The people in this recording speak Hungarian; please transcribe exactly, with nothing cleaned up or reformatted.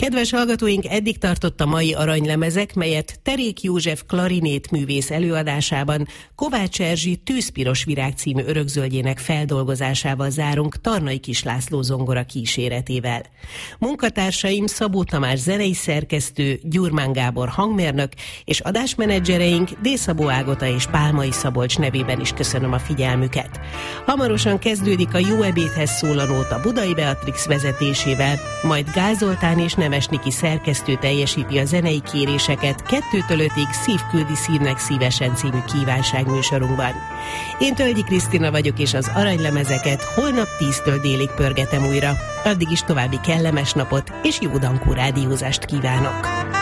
Kedves hallgatóink, eddig tartott a mai aranylemezek, melyet Terék József klarinétművész előadásában Kovács Erzsi Tűzpiros virág című örökzöldjének feldolgozásával zárunk Tarnai Kis László zongora kíséretével. Munkatársaim Szabó Tamás zenei szerkesztő, Gyurmán Gábor hangmérnök, és adásmenedzsereink D. Szabó Ágota és Pálmai Szabolcs nevében is köszönöm a figyelmüket. Hamarosan kezdődik a Jó ebédhez szól a nóta Budai Beatrix vezetésével, majd Gál Zoltán és Nemes Niki szerkesztő teljesíti a zenei kéréseket kettőtől ötig Szív küldi szívnek szívesen című kívánságműsorunkban. Én Tölgyi Krisztina vagyok, és az aranylemezeket holnap tíztől délig pörgetem újra. Addig is további kellemes napot és jó dankó rádiózást kívánok!